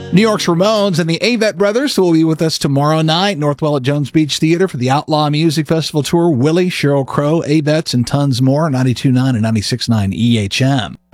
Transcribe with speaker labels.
Speaker 1: New York's Ramones and the Avett Brothers will be with us tomorrow night, Northwell at Jones Beach Theater for the Outlaw Music Festival Tour. Willie, Sheryl Crow, Avettes, and tons more. 92.9 and 96.9 EHM.